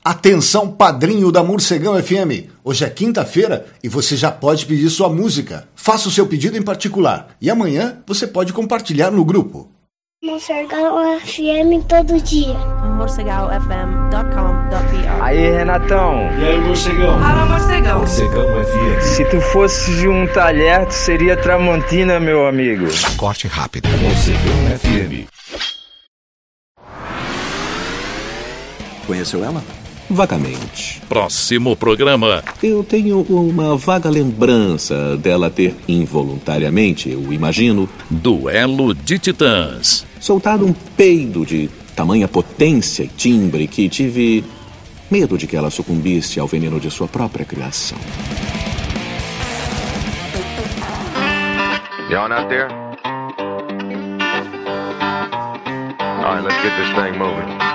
Atenção, padrinho da Morcegão FM. Hoje é quinta-feira e você já pode pedir sua música. Faça o seu pedido em particular e amanhã você pode compartilhar no grupo. Morcegão FM todo dia. morcegaofm.com.br. Aí, Renatão. E aí, Morcegão? Fala, Morcegão. Morcegão FM. Se tu fosses um talher, tu seria Tramontina, meu amigo. Corte rápido. Morcegão FM. Conheceu ela? Vagamente. Próximo programa. Eu tenho uma vaga lembrança dela ter involuntariamente, eu imagino, Duelo de Titãs. soltado um peido de tamanha potência e timbre que tive medo de que ela sucumbisse ao veneno de sua própria criação. You on out there? All right, let's get this thing moving.